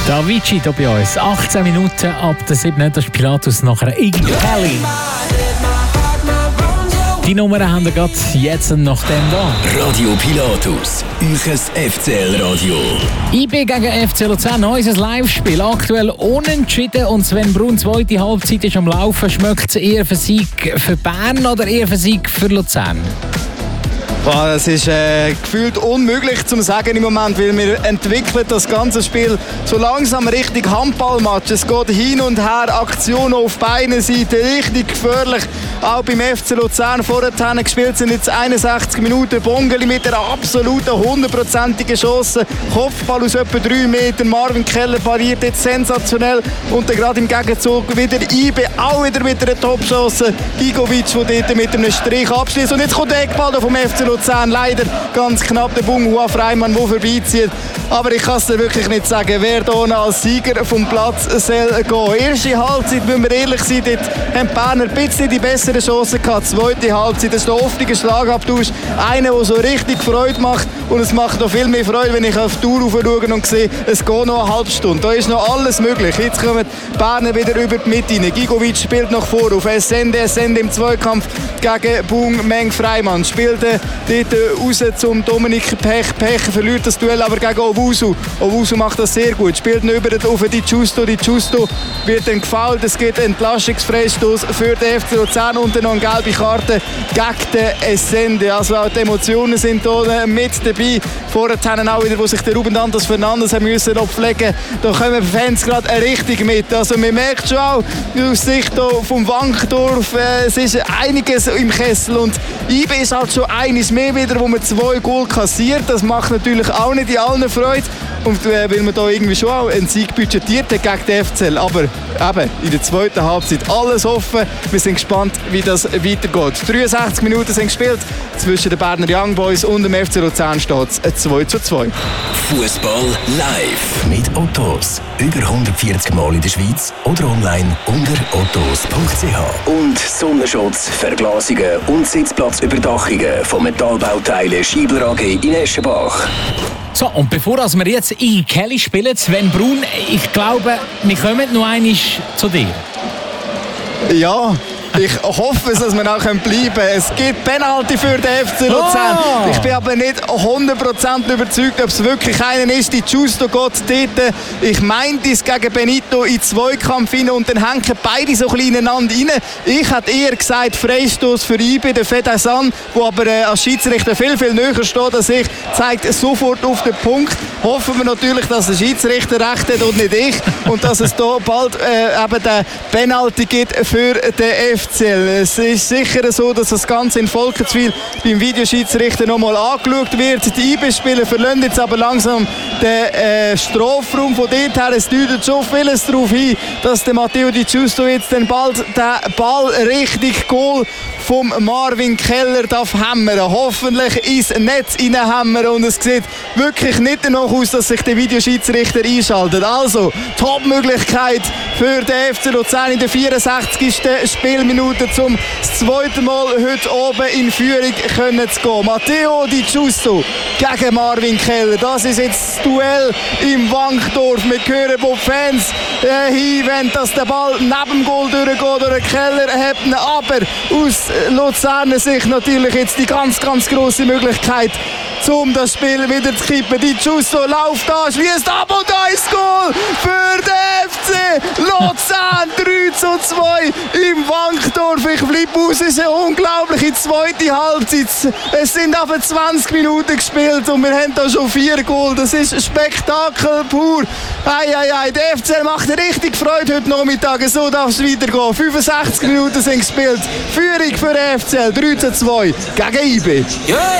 Avicii hier bei uns. 18 Minuten ab der 7. Das ist Pilatus nachher Iggy Kelly. Die Nummern haben wir gerade jetzt nach dem da. Radio Pilatus, euer FCL-Radio. IB gegen FC Luzern, unser Live-Spiel. Aktuell unentschieden und Sven Brun, zweite Halbzeit ist am Laufen. Schmeckt es eher für Sieg für Bern oder eher für Sieg für Luzern? Es ist gefühlt unmöglich zu sagen im Moment, weil wir entwickeln das ganze Spiel so langsam Richtung Handballmatch. Es geht hin und her, Aktionen auf beiden Seiten, richtig gefährlich. Auch beim FC Luzern vorher gespielt sind jetzt 61 Minuten. Bongeli mit einer absoluten 100%igen Chance. Kopfball aus etwa 3 Metern. Marvin Keller pariert jetzt sensationell. Und dann gerade im Gegenzug wieder IB, auch wieder mit einer Top-Chance. Gigovic, der dort mit einem Strich abschließt. Und jetzt kommt der Eckball vom FC Luzern. Leider ganz knapp der Bunghua Freimann, der vorbeizieht. Aber ich kann es dir wirklich nicht sagen, wer hier als Sieger vom Platz soll gehen. Erste Halbzeit, müssen wir ehrlich sein, dort haben die Berner ein bisschen die bessere Chance gehabt. Zweite Halbzeit, das ist der offene Schlagabtausch. Einer, der so richtig Freude macht. Und es macht noch viel mehr Freude, wenn ich auf die Tour schaue und sehe, es geht noch eine halbe Stunde. Da ist noch alles möglich. Jetzt kommen die Berner wieder über die Mitte rein. Gigovic spielt noch vor auf Essende im Zweikampf gegen Bung Meng Freimann. Spielt dort raus zum Dominik Pech. Pech verliert das Duell aber gegen Owusu. Owusu macht das sehr gut. Spielt über auf Di Giusto. Di Giusto wird dann gefoult. Es gibt einen Entlastungsfreistoß für den FC Luzern und dann noch eine gelbe Karte gegen den Essende. Also auch die Emotionen sind hier mit dabei. Vorher auch wieder, wo sich der Ruben Dantas Fernandes müssen abpflegen. Da kommen die Fans gerade richtig mit. Also man merkt schon auch aus Sicht vom Wankdorf, es ist einiges im Kessel und IB ist halt schon eines mehr wieder, wo man 2 Goal kassiert. Das macht natürlich auch nicht in allen Freude. Und weil man da irgendwie schon auch einen Sieg budgetiert hat gegen den FCL. Aber eben, in der zweiten Halbzeit alles offen. Wir sind gespannt, wie das weitergeht. 63 Minuten sind gespielt. Zwischen den Berner Young Boys und dem FC Luzern steht es 2:2. Fußball live mit Ottos. Über 140 Mal in der Schweiz oder online unter ottos.ch. Und Sonnenschutz, Verglasungen und Sitzplatzüberdachungen von Metallbauteilen Schiebler AG in Eschenbach. So, und bevor wir jetzt Iggy Kelly spielen, Sven Brun, ich glaube, wir kommen noch einmal zu dir. Ja. Ich hoffe, dass wir auch bleiben können. Es gibt Penalty für den FC Luzern. Oh. Ich bin aber nicht 100% überzeugt, ob es wirklich einen ist. Die Giusto geht dort, ich meinte es gegen Benito in Zweikampf rein und dann hängen beide so ein bisschen ineinander rein. Ich hätte eher gesagt, Freistoß für IB, der Fedesan, der aber als Schiedsrichter viel, viel näher steht als ich, zeigt sofort auf den Punkt. Hoffen wir natürlich, dass der Schiedsrichter recht hat und nicht ich. Und dass es hier bald eben den Penalty gibt für den FCL. Es ist sicher so, dass das Ganze in Volkenswil beim Videoschiedsrichter noch mal angeschaut wird. Die IB-Spieler verlassen jetzt aber langsam den Strafraum. Von dort her, es deutet schon vieles darauf hin, dass der Matteo Di Giusto jetzt dann bald den Ball richtig Goal vom Marvin Keller darf hämmern. Hoffentlich ins Netz reinhämmern und es sieht wirklich nicht danach aus, dass sich der Videoschiedsrichter einschaltet. Also, Top-Möglichkeit für den FC Luzern in der 64. Spielminute, zum das zweite Mal heute oben in Führung können zu gehen. Matteo Di Giusto gegen Marvin Keller. Das ist jetzt das Duell im Wankdorf. Wir hören die Fans hin, wenn das der Ball neben dem Goal durchgeht oder Keller hat ihn. Aber aus Luzerner Sicht natürlich jetzt die ganz, ganz grosse Möglichkeit, um das Spiel wieder zu kippen. Die Giusto läuft an, schließt ab und da ist Goal für den FC Luzern. 3:2 im Wankdorf. Ich bleibe aus, es ist eine unglaubliche zweite Halbzeit. Es sind aber 20 Minuten gespielt und wir haben da schon 4 Goal. Das ist ein Spektakel pur. Der FCL macht richtig Freude heute Nachmittag. So darf es weitergehen. 65 Minuten sind gespielt. Führung für den FCL 3:2 gegen IB.